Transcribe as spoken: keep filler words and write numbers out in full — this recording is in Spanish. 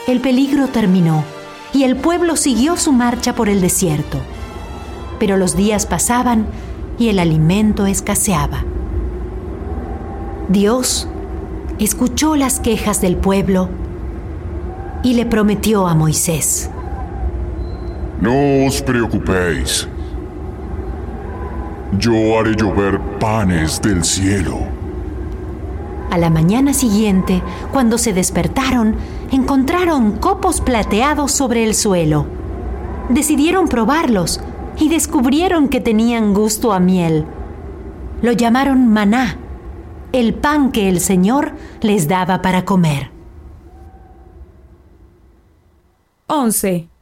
El peligro terminó y el pueblo siguió su marcha por el desierto. Pero los días pasaban y el alimento escaseaba. Dios escuchó las quejas del pueblo y le prometió a Moisés: No os preocupéis. Yo haré llover panes del cielo. A la mañana siguiente, cuando se despertaron, encontraron copos plateados sobre el suelo. Decidieron probarlos y descubrieron que tenían gusto a miel. Lo llamaron maná, el pan que el Señor les daba para comer. once.